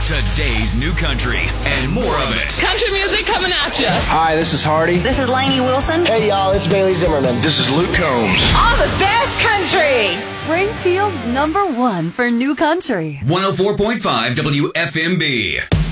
Today's new country and more of it. Country music coming at you. Hi, this is Hardy. This is Lainey Wilson. Hey, y'all, it's Bailey Zimmerman. This is Luke Combs. All the best country. Springfield's #1 for new country. 104.5 WFMB.